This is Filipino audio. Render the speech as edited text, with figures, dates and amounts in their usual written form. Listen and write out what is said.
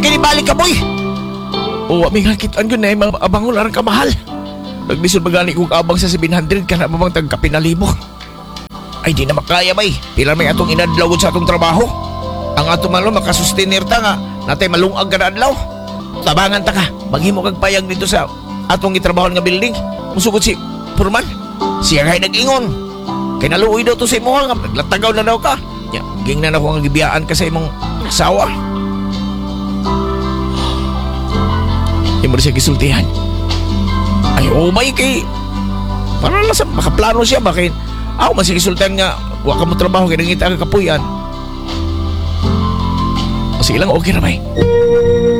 kini balik ka, boy. O, aming hakitaan ko na abangon lang ka mahal. Naglisod magani kong abang sa 700 ka na mamang tagkapinalibo. Ay, di na makaya, bay. Pila may atong inadlawod sa atong trabaho. Ang atong malo makasustenir ta nga, natay malungag ka na adlaw. Tabangan ta ka, maghimo kag payag dito sa atong itrabaho nga building. Musugod si Purman. Siya kay nag-ingon. Kay naluoy daw to sa imo nga, naglatagaw na daw ka. Ya, ging na ako nga gibiyaan ka sa imong asawa. Imo siya gisultihan. Ay, may kay para lang sa makaplano siya ba kay ako masigisultan nga wa ka mo trabaho kay nangita ka kapuyan. O sige lang, okay na bay.